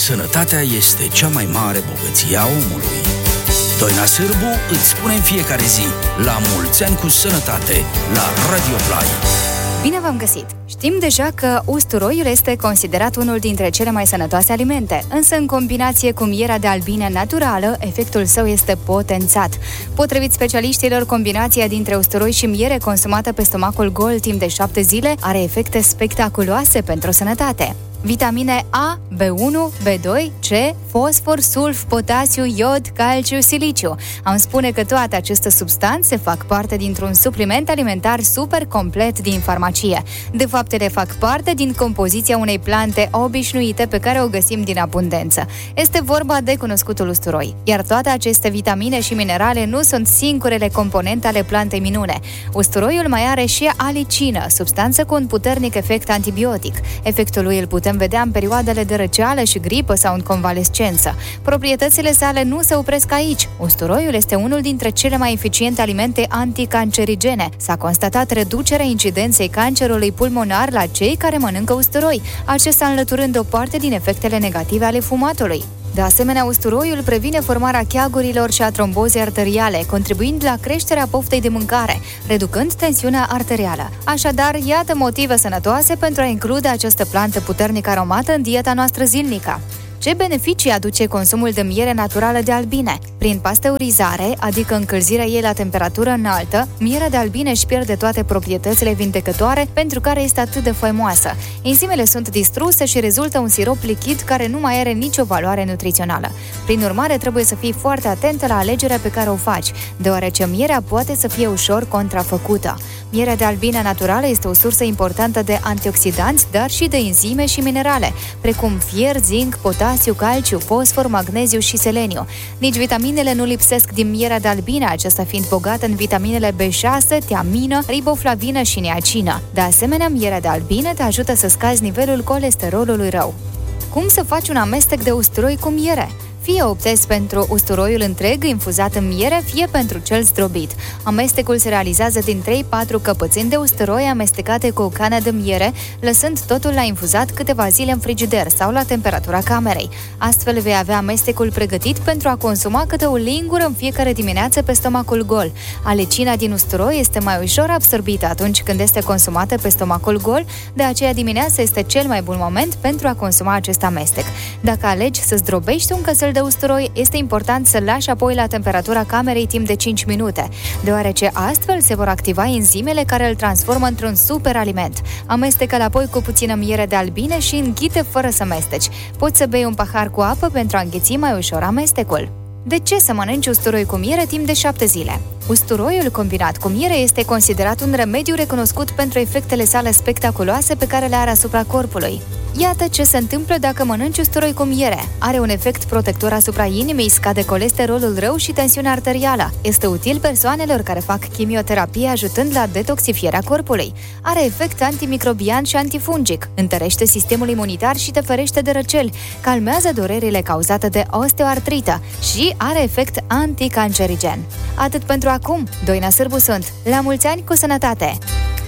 Sănătatea este cea mai mare bogăție a omului. Doina Sârbu îți spune în fiecare zi: la mulți ani cu sănătate, la Radio Play. Bine v-am găsit! Știm deja că usturoiul este considerat unul dintre cele mai sănătoase alimente, însă în combinație cu mierea de albine naturală, efectul său este potențat. Potrivit specialiștilor, combinația dintre usturoi și miere consumată pe stomacul gol timp de 7 zile are efecte spectaculoase pentru sănătate. Vitamine A, B1, B2, C, fosfor, sulf, potasiu, iod, calciu, siliciu. Am spune că toate aceste substanțe fac parte dintr-un supliment alimentar super complet din farmacie. De fapt, ele fac parte din compoziția unei plante obișnuite pe care o găsim din abundență. Este vorba de cunoscutul usturoi. Iar toate aceste vitamine și minerale nu sunt singurele componente ale plantei minune. Usturoiul mai are și alicină, substanță cu un puternic efect antibiotic. Efectul lui îl putem vedea în perioadele de răceală și gripă sau în convalescență. Proprietățile sale nu se opresc aici. Usturoiul este unul dintre cele mai eficiente alimente anticancerigene. S-a constatat reducerea incidenței cancerului pulmonar la cei care mănâncă usturoi, acesta înlăturând o parte din efectele negative ale fumatului. De asemenea, usturoiul previne formarea cheagurilor și a trombozei arteriale, contribuind la creșterea poftei de mâncare, reducând tensiunea arterială. Așadar, iată motive sănătoase pentru a include această plantă puternic aromată în dieta noastră zilnică. Ce beneficii aduce consumul de miere naturală de albine? Prin pasteurizare, adică încălzirea ei la temperatură înaltă, mierea de albine își pierde toate proprietățile vindecătoare pentru care este atât de faimoasă. Enzimele sunt distruse și rezultă un sirop lichid care nu mai are nicio valoare nutrițională. Prin urmare, trebuie să fii foarte atentă la alegerea pe care o faci, deoarece mierea poate să fie ușor contrafăcută. Mierea de albine naturală este o sursă importantă de antioxidanți, dar și de enzime și minerale, precum fier, zinc, potasiu, calciu, fosfor, magneziu și seleniu. Nici vitaminele nu lipsesc din mierea de albine, aceasta fiind bogată în vitaminele B6, tiamină, riboflavină și niacină. De asemenea, mierea de albine te ajută să scazi nivelul colesterolului rău. Cum să faci un amestec de usturoi cu miere? Fie optezi pentru usturoiul întreg infuzat în miere, fie pentru cel zdrobit. Amestecul se realizează din 3-4 căpățâni de usturoi amestecate cu o cană de miere, lăsând totul la infuzat câteva zile în frigider sau la temperatura camerei. Astfel vei avea amestecul pregătit pentru a consuma câte o lingură în fiecare dimineață pe stomacul gol. Alecina din usturoi este mai ușor absorbită atunci când este consumată pe stomacul gol, de aceea dimineața este cel mai bun moment pentru a consuma acest amestec. Dacă alegi să zdrobești un cățel de usturoi, este important să-l lași apoi la temperatura camerei timp de 5 minute, deoarece astfel se vor activa enzimele care îl transformă într-un super aliment. Amestecă-l apoi cu puțină miere de albine și înghite fără să mesteci. Poți să bei un pahar cu apă pentru a înghiți mai ușor amestecul. De ce să mănânci usturoi cu miere timp de 7 zile? Usturoiul combinat cu miere este considerat un remediu recunoscut pentru efectele sale spectaculoase pe care le are asupra corpului. Iată ce se întâmplă dacă mănânci usturoi cu miere. Are un efect protector asupra inimii, scade colesterolul rău și tensiunea arterială. Este util persoanelor care fac chimioterapie, ajutând la detoxifierea corpului. Are efect antimicrobian și antifungic, întărește sistemul imunitar și te ferește de răceli, calmează durerile cauzate de osteoartrită și are efect anticancerigen. Atât pentru acum, Doina Sârbu sunt. La mulți ani cu sănătate!